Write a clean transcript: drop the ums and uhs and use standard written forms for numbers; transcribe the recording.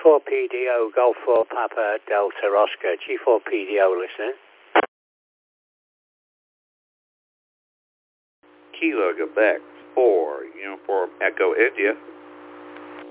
G4PDO, Golf 4 Papa Delta Oscar. G4PDO listening. Kilo Quebec 4, Uniform Echo India.